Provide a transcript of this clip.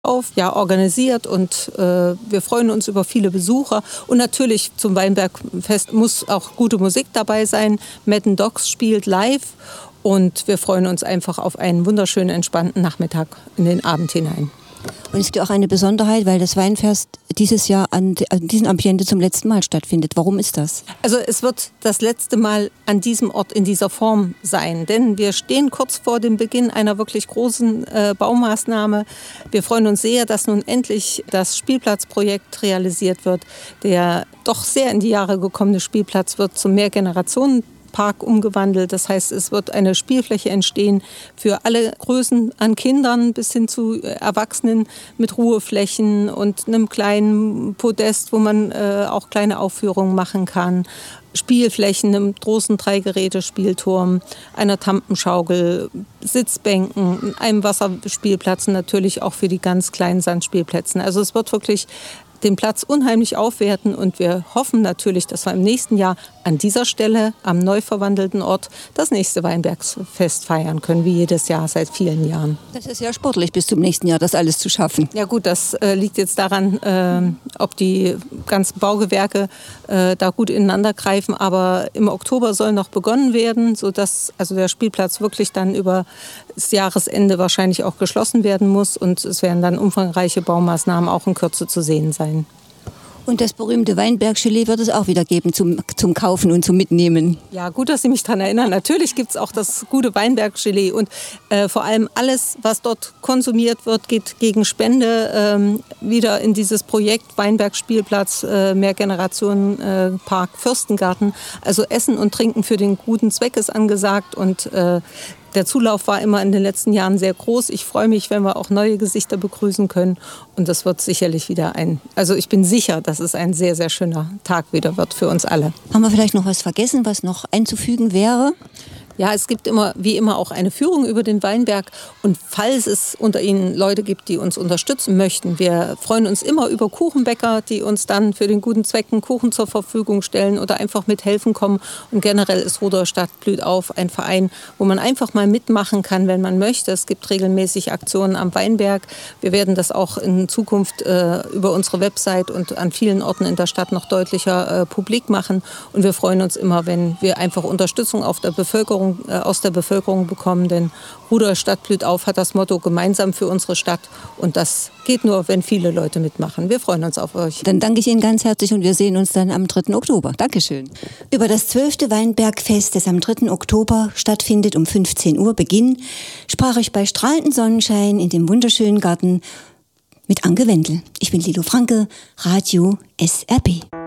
organisiert und wir freuen uns über viele Besucher. Und natürlich zum Weinbergfest muss auch gute Musik dabei sein. Madden Dogs spielt live und wir freuen uns einfach auf einen wunderschönen, entspannten Nachmittag in den Abend hinein. Und es gibt auch eine Besonderheit, weil das Weinfest dieses Jahr an diesem Ambiente zum letzten Mal stattfindet. Warum ist das? Also es wird das letzte Mal an diesem Ort in dieser Form sein, denn wir stehen kurz vor dem Beginn einer wirklich großen Baumaßnahme. Wir freuen uns sehr, dass nun endlich das Spielplatzprojekt realisiert wird. Der doch sehr in die Jahre gekommene Spielplatz wird zum Mehrgenerationenpark umgewandelt. Das heißt, es wird eine Spielfläche entstehen für alle Größen an Kindern bis hin zu Erwachsenen mit Ruheflächen und einem kleinen Podest, wo man auch kleine Aufführungen machen kann. Spielflächen, einem großen Dreigeräte-Spielturm, einer Tampenschaukel, Sitzbänken, einem Wasserspielplatz und natürlich auch für die ganz kleinen Sandspielplätze. Also es wird wirklich den Platz unheimlich aufwerten und wir hoffen natürlich, dass wir im nächsten Jahr an dieser Stelle am neu verwandelten Ort das nächste Weinbergfest feiern können, wie jedes Jahr seit vielen Jahren. Das ist ja sportlich, bis zum nächsten Jahr das alles zu schaffen. Ja gut, das liegt jetzt daran, ob die ganzen Baugewerke da gut ineinander greifen, aber im Oktober soll noch begonnen werden, sodass also der Spielplatz wirklich dann über das Jahresende wahrscheinlich auch geschlossen werden muss und es werden dann umfangreiche Baumaßnahmen auch in Kürze zu sehen sein. Und das berühmte Weinberg-Gelee wird es auch wieder geben zum Kaufen und zum Mitnehmen. Ja, gut, dass Sie mich daran erinnern. Natürlich gibt es auch das gute Weinberg-Gelee und vor allem alles, was dort konsumiert wird, geht gegen Spende wieder in dieses Projekt Weinberg-Spielplatz, Mehrgenerationen-Park, Fürstengarten. Also Essen und Trinken für den guten Zweck ist angesagt und der Zulauf war immer in den letzten Jahren sehr groß. Ich freue mich, wenn wir auch neue Gesichter begrüßen können. Und das wird sicherlich wieder also ich bin sicher, dass es ein sehr, sehr schöner Tag wieder wird für uns alle. Haben wir vielleicht noch was vergessen, was noch einzufügen wäre? Ja, es gibt immer, wie immer, auch eine Führung über den Weinberg. Und falls es unter Ihnen Leute gibt, die uns unterstützen möchten, wir freuen uns immer über Kuchenbäcker, die uns dann für den guten Zweck einen Kuchen zur Verfügung stellen oder einfach mithelfen kommen. Und generell ist Rudolstadt blüht auf ein Verein, wo man einfach mal mitmachen kann, wenn man möchte. Es gibt regelmäßig Aktionen am Weinberg. Wir werden das auch in Zukunft über unsere Website und an vielen Orten in der Stadt noch deutlicher publik machen. Und wir freuen uns immer, wenn wir einfach Unterstützung aus der Bevölkerung bekommen, denn Rudolstadt blüht auf hat das Motto gemeinsam für unsere Stadt und das geht nur, wenn viele Leute mitmachen. Wir freuen uns auf euch. Dann danke ich Ihnen ganz herzlich und wir sehen uns dann am 3. Oktober. Dankeschön. Über das 12. Weinbergfest, das am 3. Oktober stattfindet, um 15 Uhr Beginn, sprach ich bei strahlendem Sonnenschein in dem wunderschönen Garten mit Anke Wendel. Ich bin Lilo Franke, Radio SRB.